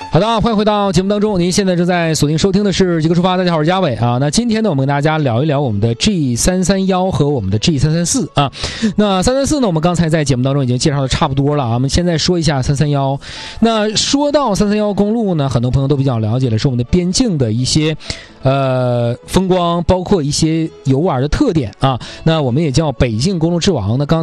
好的，欢迎回到节目当中。您现在正在锁定收听的是极客出发。大家好，我是嘉伟啊。那今天呢，我们跟大家聊一聊我们的 G331和我们的 G334啊。那334呢，我们刚才在节目当中已经介绍的差不多了啊。我们现在说一下331。那说到331公路呢，很多朋友都比较了解的是我们的边境的一些风光，包括一些游玩的特点啊。那我们也叫北境公路之王。那刚